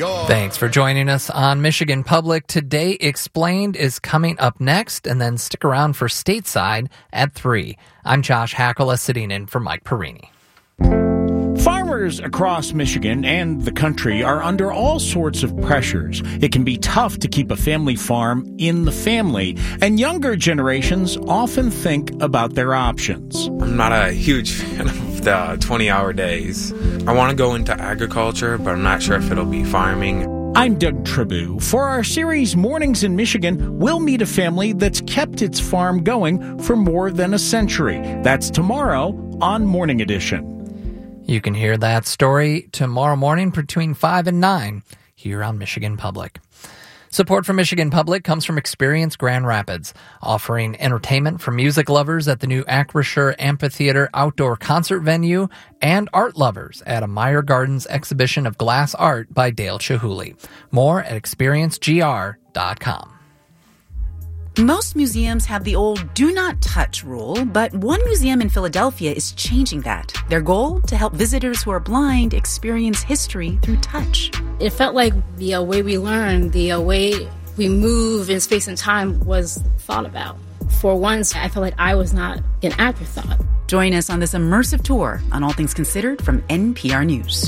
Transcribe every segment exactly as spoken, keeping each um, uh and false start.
York. Thanks for joining us on Michigan Public. Today Explained is coming up next, and then stick around for Stateside at three. I'm Josh Hackala, sitting in for Mike Perini. Farmers across Michigan and the country are under all sorts of pressures. It can be tough to keep a family farm in the family, and younger generations often think about their options. I'm not a huge fan of the twenty-hour days. I want to go into agriculture, but I'm not sure if it'll be farming. I'm Doug Tribou. For our series Mornings in Michigan, we'll meet a family that's kept its farm going for more than a century. That's tomorrow on Morning Edition. You can hear that story tomorrow morning between five and nine here on Michigan Public. Support for Michigan Public comes from Experience Grand Rapids, offering entertainment for music lovers at the new Acrisure Amphitheater outdoor concert venue and art lovers at a Meyer Gardens exhibition of glass art by Dale Chihuly. More at experience g r dot com. Most museums have the old do not touch rule, but one museum in Philadelphia is changing that. Their goal? To help visitors who are blind experience history through touch. It felt like the uh, way we learn, the uh, way we move in space and time was thought about. For once, I felt like I was not an afterthought. Join us on this immersive tour on All Things Considered from N P R News.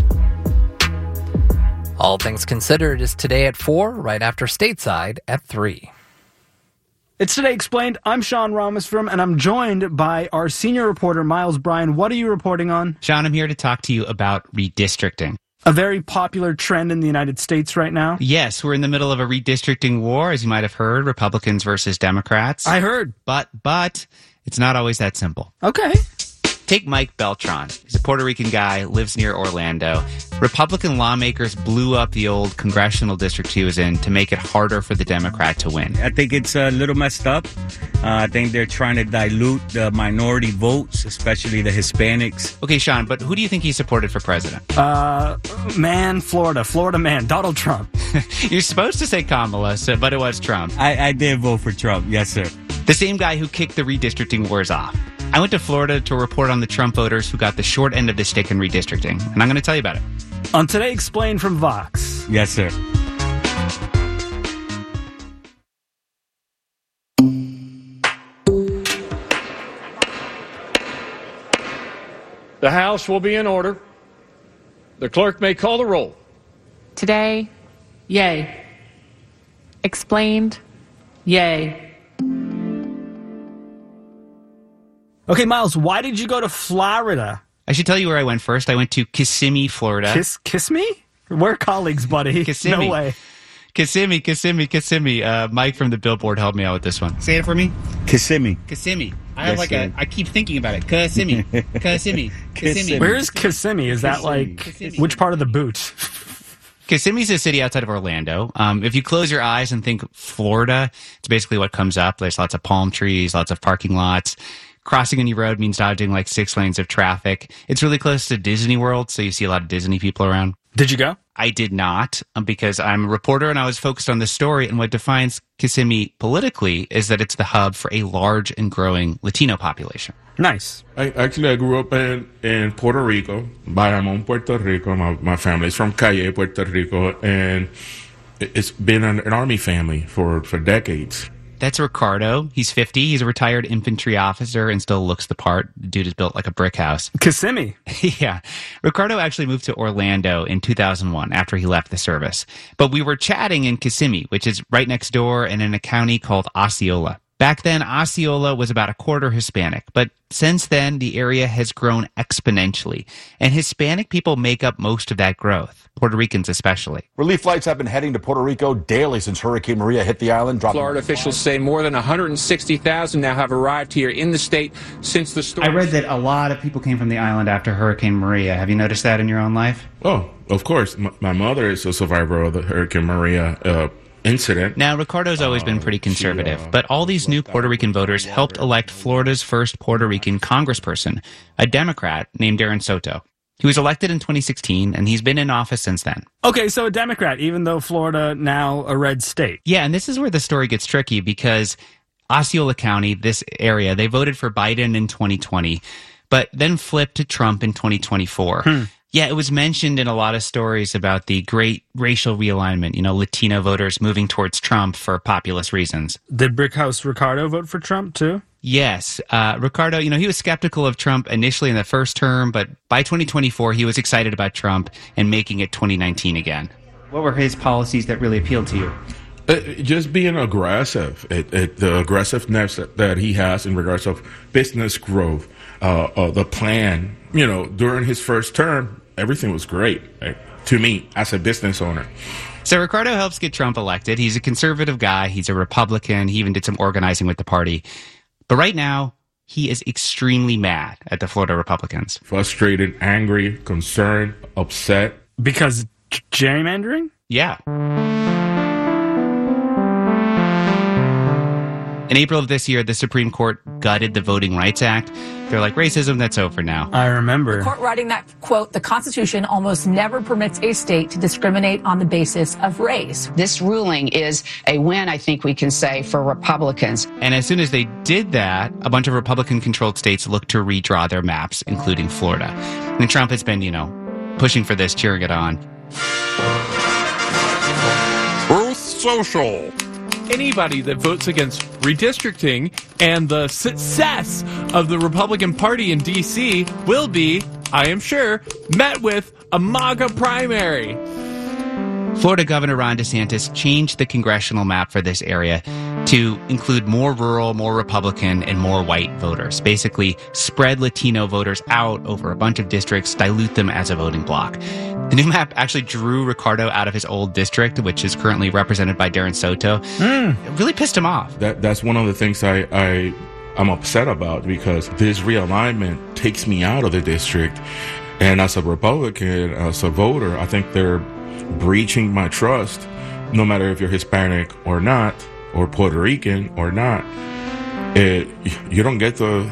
All Things Considered is today at four, right after Stateside at three. It's Today Explained. I'm Sean Rameswaram, and I'm joined by our senior reporter, Miles Bryan. What are you reporting on? Sean, I'm here to talk to you about redistricting. A very popular trend in the United States right now. Yes, we're in the middle of a redistricting war, as you might have heard, Republicans versus Democrats. I heard. But, but, it's not always that simple. Okay. Take Mike Beltran. He's a Puerto Rican guy, lives near Orlando. Republican lawmakers blew up the old congressional district he was in to make it harder for the Democrat to win. I think it's a little messed up. Uh, I think they're trying to dilute the minority votes, especially the Hispanics. Okay, Sean, but who do you think he supported for president? Uh, man, Florida. Florida man, Donald Trump. You're supposed to say Kamala, so, but it was Trump. I, I did vote for Trump, yes, sir. The same guy who kicked the redistricting wars off. I went to Florida to report on the Trump voters who got the short end of the stick in redistricting, and I'm going to tell you about it. On Today Explained from Vox. Yes, sir. The House will be in order. The clerk may call the roll. Today, yay. Explained, yay. Okay, Miles, why did you go to Florida? I should tell you where I went first. I went to Kissimmee, Florida. Kiss kiss me? We're colleagues, buddy. Kissimmee. No way. Kissimmee, Kissimmee, Kissimmee. Uh, Mike from the Billboard helped me out with this one. Say it for me. Kissimmee. Kissimmee. I Yes, have like sir. a. I keep thinking about it. Kissimmee. Kissimmee. Kissimmee. Where is Kissimmee? Is that like Kissimmee. which part of the boot? Kissimmee's a city outside of Orlando. Um, if you close your eyes and think Florida, it's basically what comes up. There's lots of palm trees, lots of parking lots. Crossing any road means dodging like six lanes of traffic. It's really close to Disney World, so you see a lot of Disney people around. Did you go? I did not, um, because I'm a reporter and I was focused on this story, and what defines Kissimmee politically is that it's the hub for a large and growing Latino population. Nice. I, actually, I grew up in, in Puerto Rico, Bayamon, Puerto Rico. My, my family's from Calle, Puerto Rico, and it's been an, an army family for, for decades. That's Ricardo. He's fifty. He's a retired infantry officer and still looks the part. The dude is built like a brick house. Kissimmee. Yeah. Ricardo actually moved to Orlando in two thousand one after he left the service. But we were chatting in Kissimmee, which is right next door and in a county called Osceola. Back then, Osceola was about a quarter Hispanic, but since then, the area has grown exponentially, and Hispanic people make up most of that growth, Puerto Ricans especially. Relief flights have been heading to Puerto Rico daily since Hurricane Maria hit the island. Florida officials say more than one hundred sixty thousand now have arrived here in the state since the storm. I read that a lot of people came from the island after Hurricane Maria. Have you noticed that in your own life? Oh, of course. My, my mother is a survivor of the Hurricane Maria uh, incident. Now, Ricardo's always been pretty conservative, but all these new Puerto Rican voters helped elect Florida's first Puerto Rican congressperson, a Democrat named Darren Soto. He was elected in twenty sixteen, and he's been in office since then. Okay, so a Democrat, even though Florida now a red state. Yeah, and this is where the story gets tricky, because Osceola County, this area, they voted for Biden in twenty twenty, but then flipped to Trump in twenty twenty-four. Hmm. Yeah, it was mentioned in a lot of stories about the great racial realignment, you know, Latino voters moving towards Trump for populist reasons. Did Brickhouse Ricardo vote for Trump, too? Yes. Uh, Ricardo, you know, he was skeptical of Trump initially in the first term, but by twenty twenty-four, he was excited about Trump and making it twenty nineteen again. What were his policies that really appealed to you? Uh, just being aggressive, it, it, the aggressiveness that, that he has in regards of business growth, uh, uh, the plan, you know, during his first term, everything was great, right, to me as a business owner. So Ricardo helps get Trump elected. He's a conservative guy. He's a Republican. He even did some organizing with the party. But right now, he is extremely mad at the Florida Republicans. Frustrated, angry, concerned, upset. Because g- gerrymandering? Yeah. In April of this year, the Supreme Court gutted the Voting Rights Act. They're like, racism, that's over now. I remember. The court writing that, quote, the Constitution almost never permits a state to discriminate on the basis of race. This ruling is a win, I think we can say, for Republicans. And as soon as they did that, a bunch of Republican-controlled states looked to redraw their maps, including Florida. And Trump has been, you know, pushing for this, cheering it on. Truth Social. Anybody that votes against redistricting and the success of the Republican Party in D C will be, I am sure, met with a MAGA primary. Florida Governor Ron DeSantis changed the congressional map for this area to include more rural, more Republican, and more white voters. Basically, spread Latino voters out over a bunch of districts, dilute them as a voting bloc. The new map actually drew Ricardo out of his old district, which is currently represented by Darren Soto. Mm. It really pissed him off. That That's one of the things I, I, I'm upset about, because this realignment takes me out of the district. And as a Republican, as a voter, I think they're breaching my trust, no matter if you're Hispanic or not, or Puerto Rican or not. It, you don't get the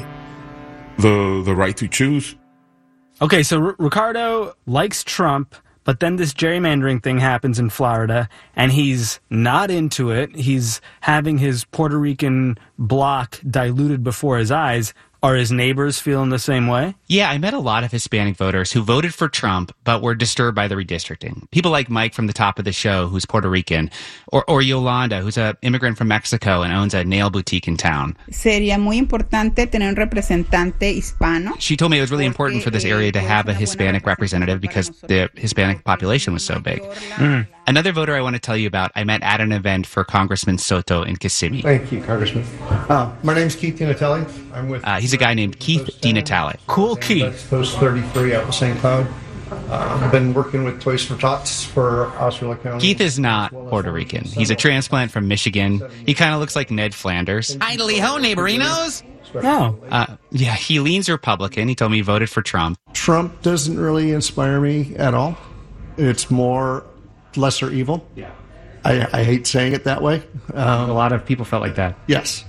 the the right to choose. Okay, so R- Ricardo likes Trump, but then this gerrymandering thing happens in Florida, and he's not into it. He's having his Puerto Rican bloc diluted before his eyes. Are his neighbors feeling the same way? Yeah, I met a lot of Hispanic voters who voted for Trump but were disturbed by the redistricting. People like Mike from the top of the show, who's Puerto Rican, or, or Yolanda, who's an immigrant from Mexico and owns a nail boutique in town. Sería muy importante tener un representante hispano. She told me it was really important for this area to have a Hispanic representative because the Hispanic population was so big. Mm. Another voter I want to tell you about, I met at an event for Congressman Soto in Kissimmee. Thank you, Congressman. Uh, my name's Keith DiNatale. I'm with... Uh, he's a guy named Keith DiNatale. Cool Keith. Post thirty-three out in Saint Cloud. Uh, I've been working with Toys for Tots for Osceola County. Keith is not Puerto Rican. He's a transplant from Michigan. He kind of looks like Ned Flanders. Idly ho, neighborinos! No. Uh, yeah, he leans Republican. He told me he voted for Trump. Trump doesn't really inspire me at all. It's more lesser evil. Yeah. I, I hate saying it that way. Um, a lot of people felt like that. Yes.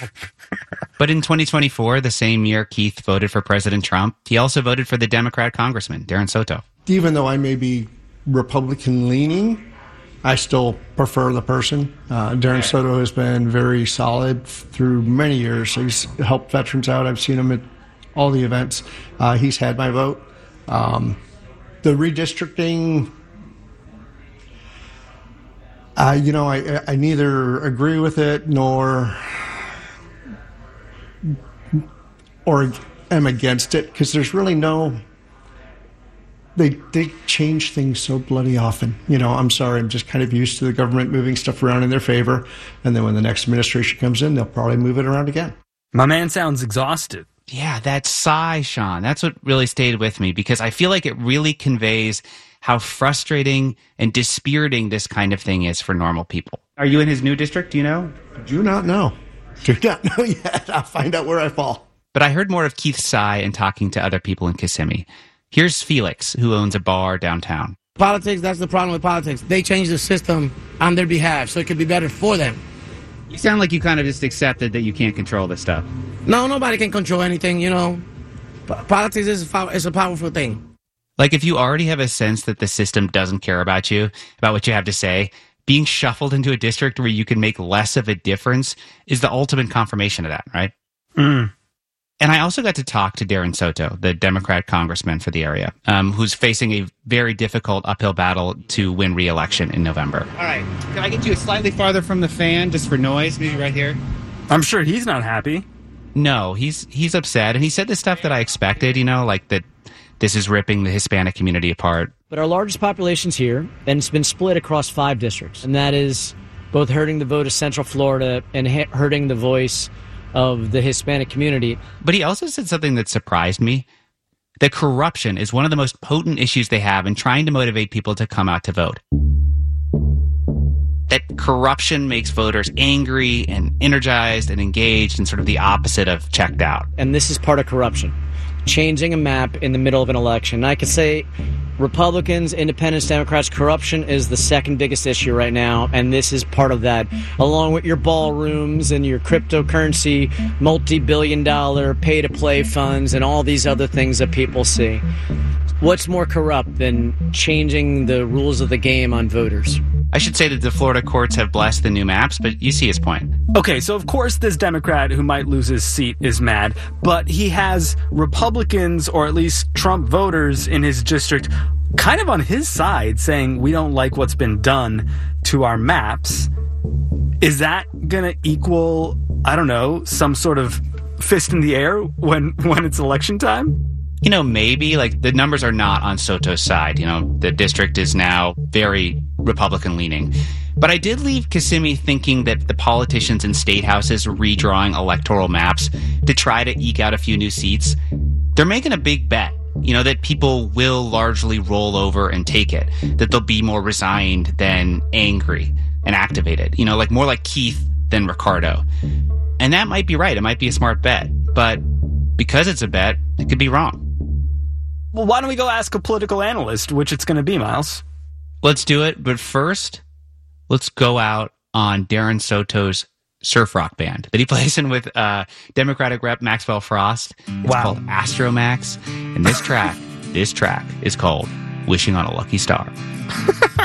But in twenty twenty-four, the same year Keith voted for President Trump, he also voted for the Democrat congressman, Darren Soto. Even though I may be Republican-leaning, I still prefer the person. Uh, Darren Soto has been very solid through many years. He's helped veterans out. I've seen him at all the events. Uh, he's had my vote. Um, the redistricting... Uh, you know, I, I neither agree with it nor or am against it, because there's really no. They they change things so bloody often. You know, I'm sorry, I'm just kind of used to the government moving stuff around in their favor, and then when the next administration comes in, they'll probably move it around again. My man sounds exhausted. Yeah, that sigh, Sean. That's what really stayed with me, because I feel like it really conveys how frustrating and dispiriting this kind of thing is for normal people. Are you in his new district? Do you know? Do not know. Do not know yet. I'll find out where I fall. But I heard more of Keith's sigh in talking to other people in Kissimmee. Here's Felix, who owns a bar downtown. Politics, that's the problem with politics. They change the system on their behalf, so it could be better for them. You sound like you kind of just accepted that you can't control this stuff. No, nobody can control anything, you know. P- politics is a, is a powerful thing. Like, if you already have a sense that the system doesn't care about you, about what you have to say, being shuffled into a district where you can make less of a difference is the ultimate confirmation of that, right? Mm. And I also got to talk to Darren Soto, the Democrat congressman for the area, um, who's facing a very difficult uphill battle to win re-election in November. All right. Can I get you slightly farther from the fan just for noise? Maybe right here? I'm sure he's not happy. No, he's he's upset. And he said the stuff that I expected, you know, like that this is ripping the Hispanic community apart. But our largest population's here, and it's been split across five districts. And that is both hurting the vote of Central Florida and hurting the voice of the Hispanic community. But he also said something that surprised me, that corruption is one of the most potent issues they have in trying to motivate people to come out to vote. That corruption makes voters angry and energized and engaged and sort of the opposite of checked out. And this is part of corruption. Changing a map in the middle of an election. And I could say Republicans, Independents, Democrats, corruption is the second biggest issue right now, and this is part of that, along with your ballrooms and your cryptocurrency, multi-billion dollar pay-to-play funds and all these other things that people see. What's more corrupt than changing the rules of the game on voters? I should say that the Florida courts have blessed the new maps, but you see his point. Okay, so of course this Democrat who might lose his seat is mad, but he has Republicans, or at least Trump voters in his district, kind of on his side, saying we don't like what's been done to our maps. Is that going to equal, I don't know, some sort of fist in the air when, when it's election time? You know, maybe, like, the numbers are not on Soto's side. You know, the district is now very Republican-leaning. But I did leave Kissimmee thinking that the politicians in state houses redrawing electoral maps to try to eke out a few new seats, they're making a big bet, you know, that people will largely roll over and take it, that they'll be more resigned than angry and activated, you know, like more like Keith than Ricardo. And that might be right. It might be a smart bet. But because it's a bet, it could be wrong. Well, why don't we go ask a political analyst which it's going to be, Miles? Let's do it. But first, let's go out on Darren Soto's surf rock band that he plays in with uh, Democratic Rep Maxwell Frost. It's wow. called Astromax. And this track, this track is called Wishing on a Lucky Star.